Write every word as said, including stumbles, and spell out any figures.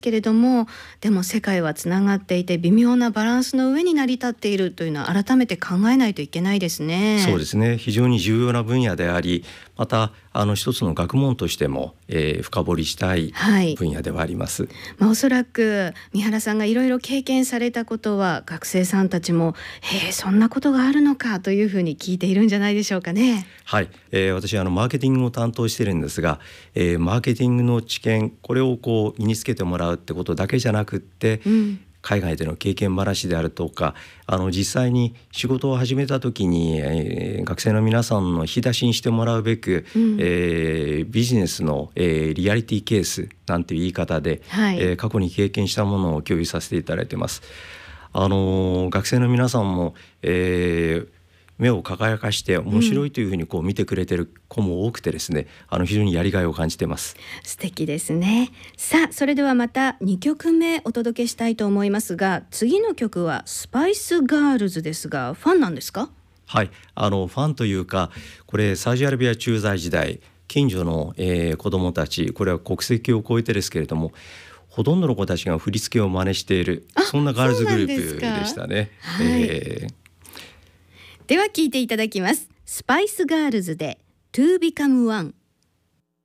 けれども、でも世界はつながっていて微妙なバランスの上に成り立っているというのは改めて考えないといけないですね。 そうですね、非常に重要な分野であり、またあの一つの学問としても、えー、深掘りしたい分野ではあります、 はい。まあ、おそらく三原さんがいろいろ経験されたことは学生さんたちもへえそんなことがあるのかというふうに聞いているんじゃないでしょうかね。 はい、えー、私はあのマーケティングを担当しているんですが、えー、マーケティングの知見これをこう身につけてもらうってことだけじゃなくって、うん、海外での経験話であるとか、あの実際に仕事を始めた時に、えー、学生の皆さんの引き出しにしてもらうべく、うん、えー、ビジネスの、えー、リアリティケースなんていう言い方で、はい、えー、過去に経験したものを共有させていただいています。あのー、学生の皆さんも、えー目を輝かして面白いというふうにこう見てくれてる子も多くてですね、うん、あの非常にやりがいを感じてます。 素敵ですね。さあそれではまたにきょくめお届けしたいと思いますが、次の曲はスパイスガールズですが、ファンなんですか？ はい、あのファンというか、これサウジアラビア駐在時代近所の、えー、子どもたち、これは国籍を超えてですけれども、ほとんどの子たちが振り付けを真似している、そんなガールズグループでしたね。 はい、えーでは聴いていただきます。スパイスガールズで To Become One。